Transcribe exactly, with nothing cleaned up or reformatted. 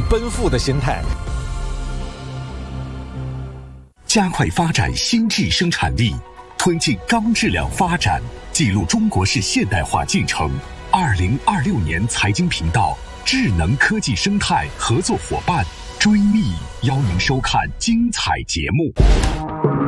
奔赴的心态。 加快发展新质生产力，推进高质量发展，记录中国式现代化进程。二零二六年财经频道智能科技生态合作伙伴追觅，邀您收看精彩节目。